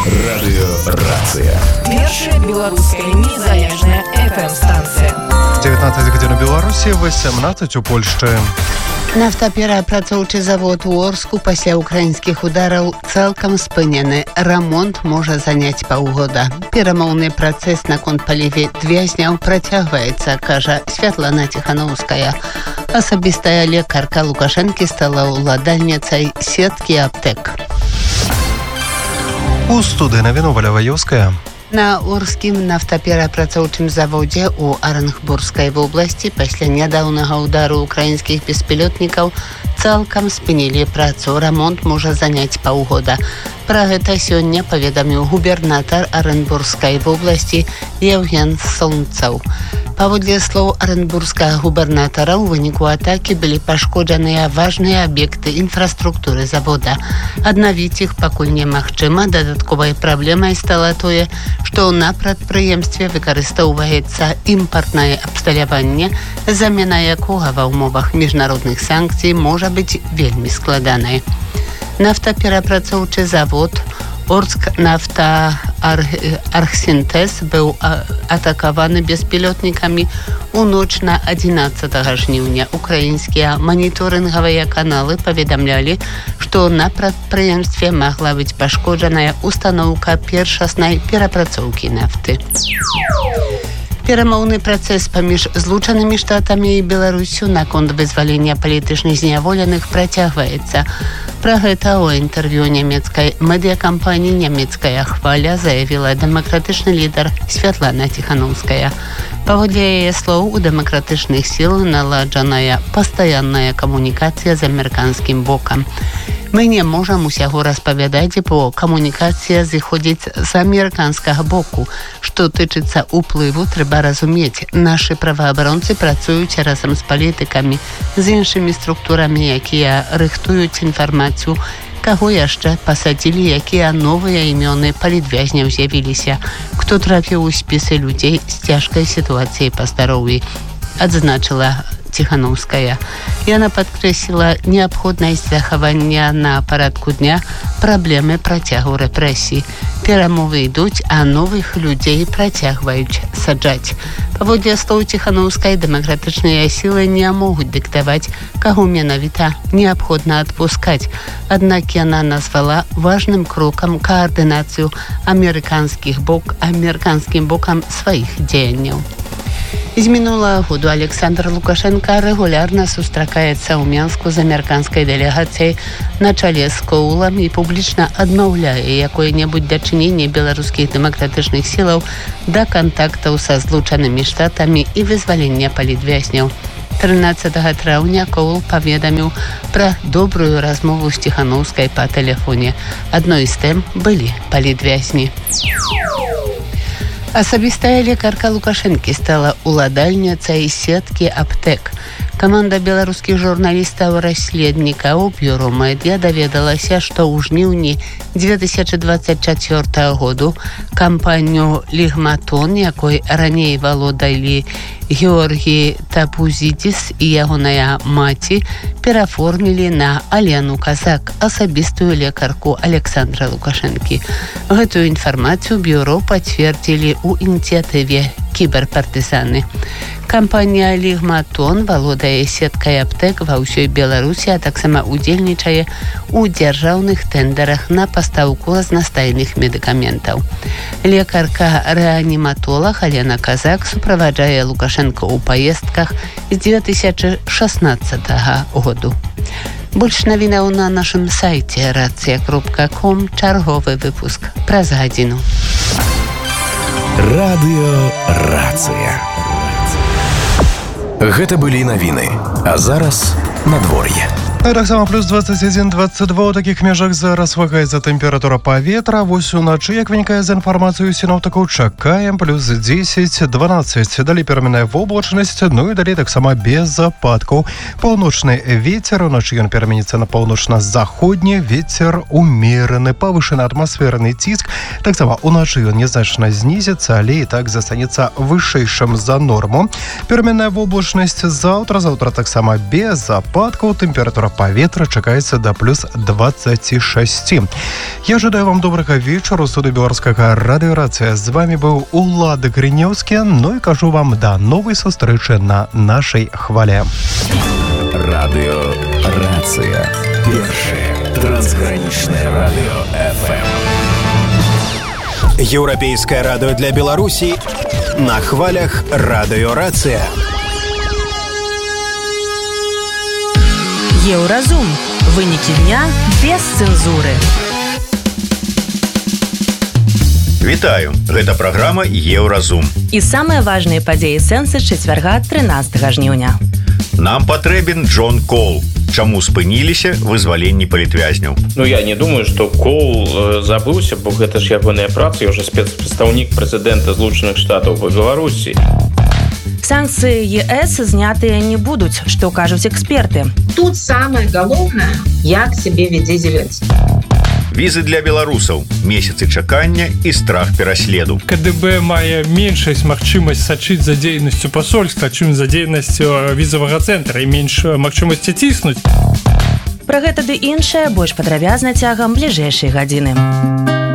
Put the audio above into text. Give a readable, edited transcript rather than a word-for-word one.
Радыёрацыя. Першая беларуская незалежная FM-станцыя. 19 гадзін у Беларусі, 18 у Польшчы. Нафтаперапрацоўчы завод у Орску пасля украінскіх удараў цалкам спынены. Рамонт можа заняць паўгода. Перамоўны працэс наконт паліве вязняў працягваецца, кажа Святлана Тихановская. Асабістая лекарка Лукашэнкі стала ўладальніцай сеткі аптэк. У студыі навіну Валя Ваёўская. На Орскім нафтаперапрацоўчым заводзе ў Арэнбургскай вобласці пасля нядаўнага ўдару украінскіх беспілотнікаў цалкам спынілі працу. Рамонт можа заняць паўгода. Пра гэта сёння паведаміў губернатар Арэнбургскай вобласці Евген Солнцаў. Паводле слоў арэнбургскага губернатара, у выніку атакі былі пашкоджаныя важныя аб'екты інфраструктуры завода. Аднавіць іх пакуль немагчыма. Дадатковай праблемай стала тое, што на прадпрыемстве выкарыстоўваецца імпартнае абсталяванне, замена якога ва ўмовах міжнародных санкцый можа быць вельмі складанай. Нафтаперапрацоўчы завод Орск нафтааргсінтэз быў атакаваны беспілотнікамі у ноч на 11 жніўня. Украінскія маніторынгавыя каналы паведамлялі, што на прадпрыемстве магла быць пашкоджаная устаноўка першаснай перапрацоўкі нафты. Перамоўны працэс паміж Злучанымі Штатамі і Беларусю наконт вызвалення палітычных зняволеных працягваецца. Пра гэта ў інтэрв'ю нямецкай медыякампаніі «Нямецкая хваля» заявіла дэмакратычны лідар Святлана Тихановская. Паводле яе слоў, у дэмакратычных сіл наладжаная пастаянная камунікацыя з амерыканскім бокам. Мы не можам усяго распавядаць, бо камунікацыя зыходзіць з амерыканскага боку. Што тычыцца ўплыву, трэба разумець. Нашы праваабаронцы працуюць разам з палітыкамі, з іншымі структурамі, якія рыхтуюць інфармацыю, каго яшчэ пасадзілі, якія новыя імёны палітвязняў з'явіліся, хто трапіў у спісы людзей з цяжкай сітуацыяй па здароўі, адзначыла Тихановская. Яна падкрэсліла неабходнасць захавання на парадку дня праблемы працягу рэпрэсій. Перамовы ідуць, а новых людзей працягваюць саджаць. Паводле слоў Тихановскай, дэмакратычныя сілы не могуць дыктаваць, каго менавіта неабходна адпускаць. Аднак яна назвала важным крокам каардынацыю амерыканскім бокам сваіх дзеянняў. З мінулага году Александр Лукашенко рэгулярна сустракаецца ў Менску з амерыканскай дэлегацыяй на чале з Коулам і публічна адмаўляе якое-небудзь дачыненне беларускіх дэмакратычных сілаў да кантактаў са Злучанымі Штатамі і вызвалення палітвязняў. 13 траўня Коул паведаміў пра добрую размову з Тихановскай па тэлефоне. Адной з тэм былі палітвязні. Асабістая лекарка Лукашэнкі стала ўладальніцай сеткі аптэк. Каманда беларускіх журналістаў-расследнікаў бюро медыа даведалася, што ў жніўні 2024 году кампанію «Лігматон», якой раней валодалі Георгій Тапузідзіс і ягоная маці, пераформілі на Алену Казак, асабістую лекарку Александра Лукашэнкі. Гэтую інфармацыю бюро пацвердзілі ў ініцыятыве «Кіберпартызаны». Кампанія «Лігматон» валодае сеткай аптэк ва ўсёй Беларусі, а таксама удзельнічае ў дзяржаўных тэндарах на пастаўку разнастайных медыкаментаў. Лекарка-рэаніматолаг Алена Казак суправаджае Лукашенко ў паездках з 2016 году. Больш навінаў на нашым сайце racja.com. Чарговы выпуск праз гадзіну. Радыёрацыя. Гэта былі навіны. А зараз надвор'е. Таксама плюс 21-22 у такіх межах зараз вагаецца тэмпература паветра. Вось уначы, як вынікае з інфармацыю сіноптыкаў, чакаем плюс 10-12. Далей пераменная воблачнасць, ну і далей таксама без ападкаў. Паўночны вецер, уначы ён пераменіцца на паўночна-заходні, вецер умераны, павышаны атмасферны ціск. Таксама уначы ён незначна знізіцца, але і так застанецца вышэйшым за норму. Пераменная воблачнасць заўтра таксама без ападкаў, тэмпература паветра чакаецца да плюс 26. Я жадаю вам добрага вечара. У студыі беларускага радыёрацыя з вами быў Улад Гринёўскі. Ну і кажу вам да новай сустрэчы на нашай хвале. Радыёрацыя. Першае трансгранічнае радыё FM. Еўрапейскае радыё для Беларусі на хвалях радыёрацыя. Еўразум. Вынікі дня без цэнзуры. Вітаю, гэта праграма Еўразум. І самыя важныя падзеі сэнсы чацвярга 13 жніўня. Нам патрэбен Джон Кол. Чаму спыніліся вызваленні палітвязняў? Я не думаю, што Кол забыўся, бо гэта ж ягоная праца, ўжо спецпрадстаўнік прэзідэнта Злучаных Штатаў па Беларусі. Санкцыі ЕС знятыя не будуць, што кажуць эксперты. Тут самое главное, як себе вядзе Зеленскі. Візы для беларусаў, месяцы чакання і страх пераследу. КДБ мае меншасць магчымасць сачыць за дзейнасцю пасольства, чым за дзейнасцю візавага цэнтра і менш магчымасці ціснуць. Пра гэта ды іншае больш падрабязна цягам бліжэйшай гадзіны.